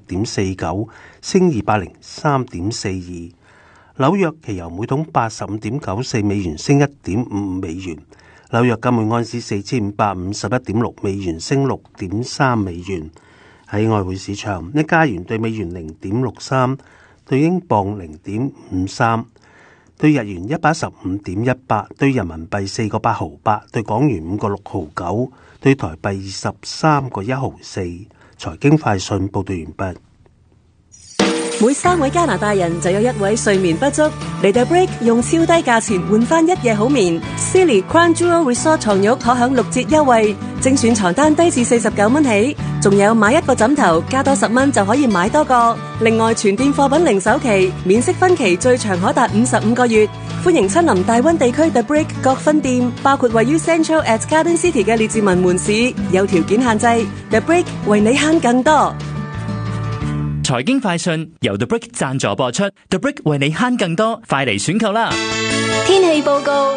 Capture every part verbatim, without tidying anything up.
點四九，升二百零三點四二。紐約期油每桶八十五點九四美元，升一點五五美元。紐約金每安士四千五百五十一點六美元，升六點三美元。喺外匯市場，一加元對美元零點六三，對英鎊零點五三，對日元一百一十五點一八，對人民幣四個八毫八，對港元五個六毫九，對台幣二十三個一毫四。財經快訊報道完畢。 每三位加拿大人就有一位睡眠不足，嚟到 Break 用超低價錢換翻一夜好眠。Silly Crown Jewel Resort 床褥可享六折優惠，精選床單低至四十九蚊起，仲有買一個枕頭加多十蚊就可以買多個。另外全店貨品零首期，免息分期最長可達五十五個月。歡迎親臨大溫地區 The Break 各分店，包括位於 Central at Garden City 嘅列治文門市，有條件限制。The Break 為你慳更多。 財經快訊由 The Brick 贊助播出 ，The Brick 為你慳更多，快嚟選購啦！ 天氣報告：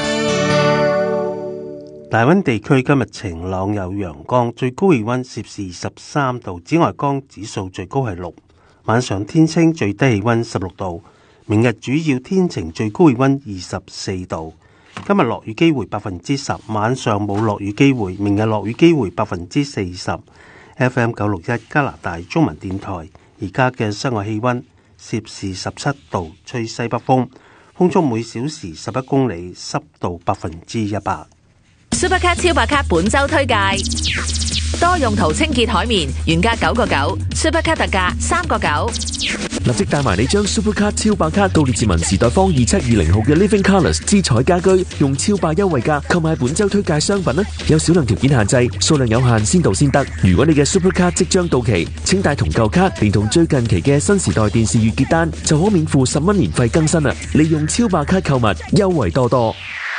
大溫地區今日晴朗有陽光，最高氣溫攝氏二十三度，紫外光指數最高係六。晚上天清，最低氣溫十六度。明日主要天晴，最高氣溫二十四度。今日落雨機會百分之十，晚上冇落雨機會，明日落雨機會百分之四十。F M 九六一加拿大中文電台。而家嘅室外氣溫攝氏十七度，吹西北風，風速每小時十一公里，濕度百分之一百。 Supercat 超白卡本周推介：多用途清潔海綿，原價九個九 ，Supercat 特價三個九。 立即帶埋你將 Supercat 超白卡到列治文時代坊二七二零號嘅 Living Colours 之彩家居，用超白優惠價購買本周推介商品啦！有少量條件限制，數量有限，先到先得。如果你嘅 Supercat 即將到期，請帶同舊卡，連同最近期嘅新時代電視月結單，就可免付十蚊年費更新啦！利用超白卡購物，優惠多多。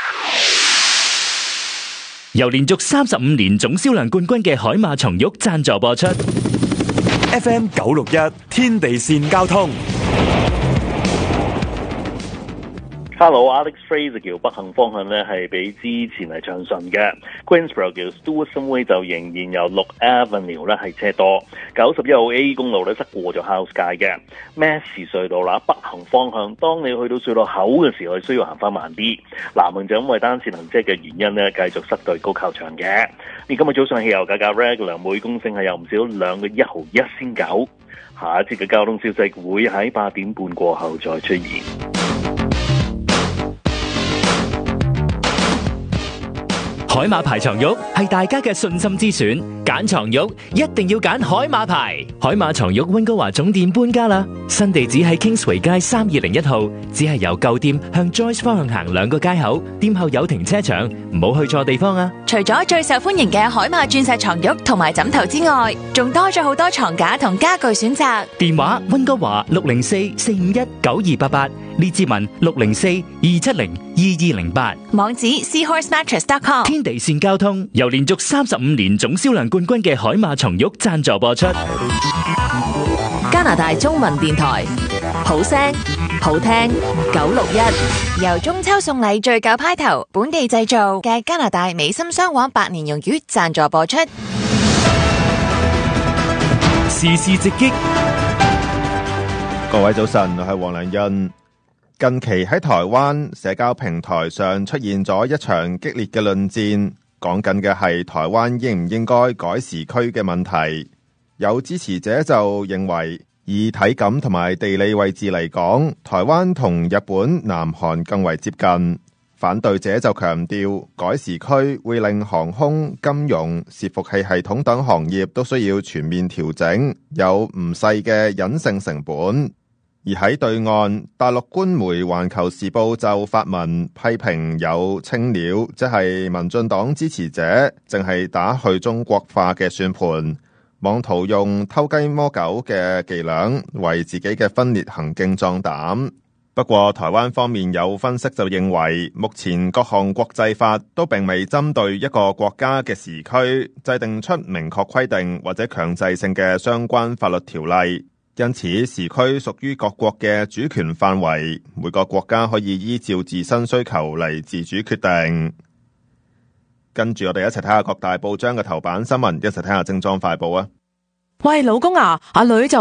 由連續三十五年總銷量冠軍嘅海馬床褥贊助播出。 F M 九六一天地線交通。 Hello，Alex Fraser 橋北行方向咧係比之前係暢順嘅 ，Queensborough 橋 Stewartson Way 就仍然有六 Avenue 咧係車多，九十一號 A 公路咧塞過咗 House 街嘅 Massey 隧道啦，北行方向，當你去到隧道口嘅時候，係需要行翻慢啲。南行就因為單線行車嘅原因咧，繼續塞到高球場嘅。你今日早上汽油價格 regular 每公升係有唔少兩個一毫一仙九。下一節嘅交通消息會喺八點半過後再出現。 海馬牌床褥係大家嘅信心之選，揀床褥一定要揀海馬牌。海馬床褥溫哥華總店搬家啦，新地址喺 Kingsway 街三二零一號，只係由舊店向 Joyce 方向行兩個街口，店後有停車場，唔好去錯地方啊！ 除咗最受歡迎嘅海馬鑽石床褥同埋枕頭之外，仲多咗好多床架同家具選擇。 電話溫哥華六零四四五一九二八八，列治文六零四二七零二二零八， 網址 seahorse mattress dot com。 天地線交通由連續三十五年總銷量冠軍嘅海馬床褥贊助播出。 加拿大中文電台，好聲好聽九六一，由中秋送禮最舊派頭本地製造嘅加拿大美心雙黃百年榕魚贊助播出。 時事直擊， 各位早晨，我係黃良欣。近期喺台灣社交平台上出現咗一場激烈嘅論戰，講緊嘅係台灣應唔應該改時區嘅問題。有支持者就認為，以體感同埋地理位置嚟講，台灣同日本、南韓更為接近。反對者就強調，改時區會令航空、金融、伺服器系統等行業都需要全面調整，有唔細嘅隱性成本。而喺對岸，大陸官媒《環球時報》就發文批評有青鳥，即係民進黨支持者，淨係打去中國化嘅算盤，妄圖用偷雞摸狗嘅伎倆為自己嘅分裂行徑壯膽。不過，台灣方面有分析就認為，目前各項國際法都並未針對一個國家嘅時區制定出明確規定或者強制性嘅相關法律條例。因此，時區屬於各國嘅主權範圍，每個國家可以依照自身需求嚟自主決定。跟住我哋一齊睇下各大報章嘅頭版新聞，一齊睇下精裝快報啊！ 喂，老公啊，阿女就